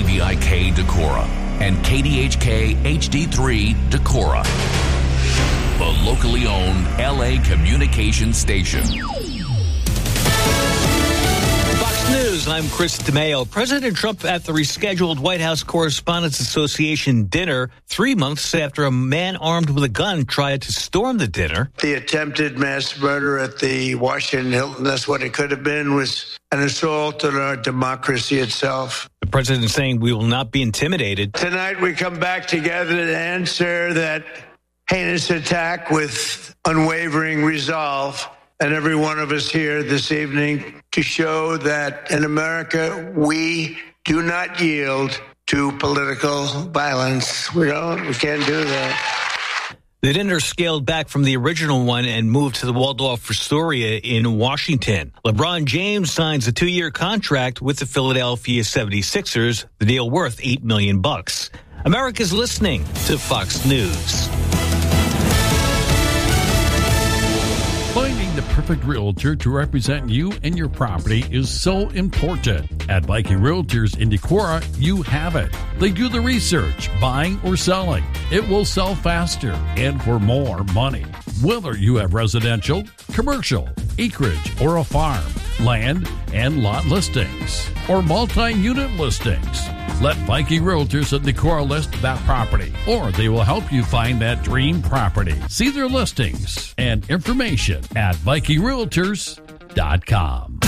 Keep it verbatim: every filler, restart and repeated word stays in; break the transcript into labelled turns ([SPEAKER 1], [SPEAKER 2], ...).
[SPEAKER 1] V I K Decorah and K D H K H D three Decorah, the locally owned L A communications station.
[SPEAKER 2] Fox News, I'm Chris DeMaio. President Trump at the rescheduled White House Correspondents Association dinner three months after a man armed with a gun tried to storm the dinner.
[SPEAKER 3] The attempted mass murder at the Washington Hilton, that's what it could have been, was an assault on our democracy itself.
[SPEAKER 2] The president saying we will not be intimidated.
[SPEAKER 3] Tonight we come back together to answer that heinous attack with unwavering resolve. And every one of us here this evening to show that in America, we do not yield to political violence. We don't, we can't do that.
[SPEAKER 2] The dinner scaled back from the original one and moved to the Waldorf Astoria in Washington. LeBron James signs a two-year contract with the Philadelphia seventy-sixers, the deal worth eight million bucks. America's listening to Fox News.
[SPEAKER 4] Finding the perfect realtor to represent you and your property is so important. At Viking Realtors in Decorah, you have it. They do the research, buying or selling. It will sell faster and for more money. Whether you have residential, commercial, acreage, or a farm, land and lot listings, or multi-unit listings, let Viking Realtors at Decorah list that property, or they will help you find that dream property. See their listings and information at Viking Realtors dot com.